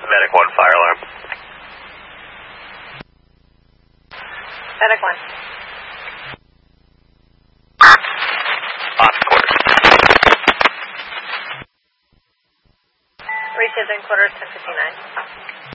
Medic 1, fire alarm. Medic 1. Ops quarters. Reaches in quarters 1059.